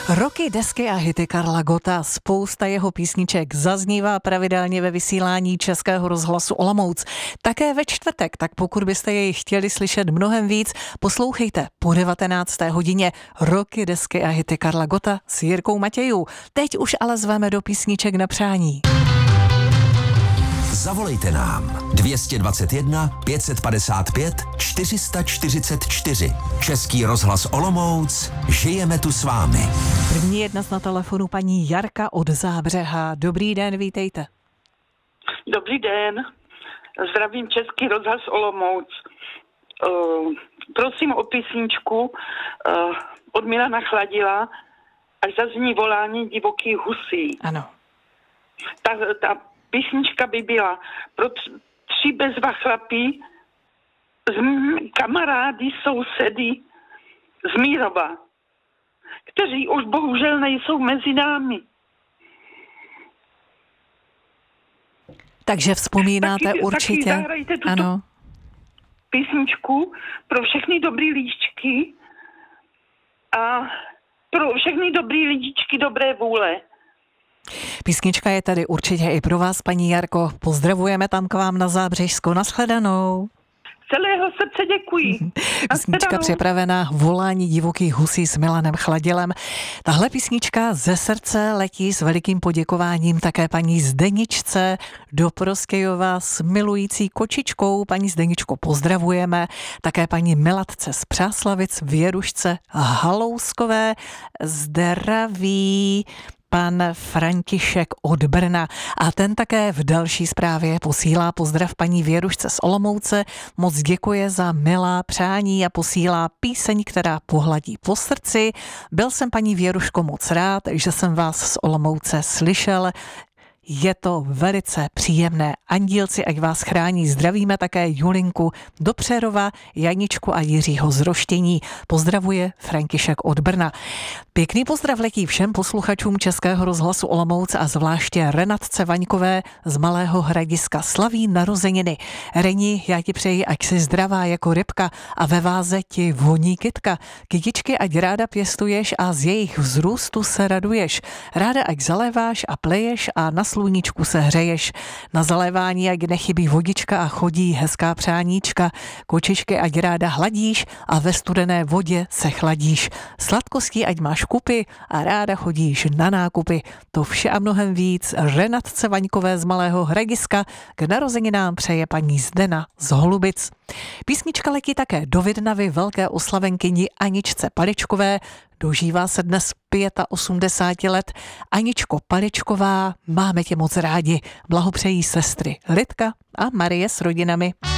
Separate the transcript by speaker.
Speaker 1: Roky, desky a hity Karla Gotta, spousta jeho písniček zaznívá pravidelně ve vysílání Českého rozhlasu Olomouc. Také ve čtvrtek, tak pokud byste jej chtěli slyšet mnohem víc, poslouchejte po 19. hodině Roky, desky a hity Karla Gotta s Jirkou Matějů. Teď už ale zveme do písniček na přání.
Speaker 2: Zavolejte nám 221 555 444. Český rozhlas Olomouc, žijeme tu s vámi.
Speaker 1: První je dnes na telefonu paní Jarka od Zábřeha. Dobrý den, vítejte.
Speaker 3: Dobrý den, zdravím Český rozhlas Olomouc. Prosím o písničku od Milana Chladila, až zazní volání divokých husí.
Speaker 1: Ano.
Speaker 3: Ta písnička by byla pro tři bezva chlapí, kamarády, sousedy z Mírova, kteří už bohužel nejsou mezi námi.
Speaker 1: Takže vzpomínáte
Speaker 3: taky
Speaker 1: určitě.
Speaker 3: Taky zahrajte tuto
Speaker 1: ano.
Speaker 3: Písničku pro všechny dobrý líčky a pro všechny dobrý lidičky dobré vůle.
Speaker 1: Písnička je tady určitě i pro vás, paní Jarko. Pozdravujeme tam k vám na Zábřežsko. Nashledanou.
Speaker 3: Celého srdce děkuji.
Speaker 1: Písnička připravená Volání divokých husí s Milanem Chladilem. Tahle písnička ze srdce letí s velikým poděkováním také paní Zdeničce do Prostějova s milující kočičkou. Paní Zdeničko pozdravujeme. Také paní Milatce z Přáslavic, Věrušce Halouskové. Zdraví pan František od Brna. A ten také v další zprávě posílá pozdrav paní Věrušce z Olomouce. Moc děkuje za milá přání a posílá píseň, která pohladí po srdci. Byl jsem, paní Věruško, moc rád, že jsem vás z Olomouce slyšel. Je to velice příjemné. Andílci, ať vás chrání. Zdravíme také Julinku do Přerova, Janičku a Jiřího z Roštění. Pozdravuje František od Brna. Pěkný pozdrav letí všem posluchačům Českého rozhlasu Olomouc a zvláště Renatce Vaňkové z Malého Hradiska. Slaví narozeniny. Reni, já ti přeji, ať jsi zdravá jako rybka a ve váze ti voní kytka. Kytičky ať ráda pěstuješ a z jejich vzrůstu se raduješ. Ráda ať zaléváš a pleješ a na sluníčku se hřeješ. Na zalévání ať nechybí vodička a chodí hezká přáníčka. Kočičky ať ráda hladíš a ve studené vodě se chladíš. Sladkostí ať máš kupy a ráda chodíš na nákupy. To vše a mnohem víc Renatce Vaňkové z Malého Hradiska k narozeninám přeje paní Zdena z Holubic. Písnička letí také do Vidnavy velké oslavenkyni Aničce Paličkové. Dožívá se dnes 85 let. Aničko Paličková, máme tě moc rádi. Blahopřejí sestry Lidka a Marie s rodinami.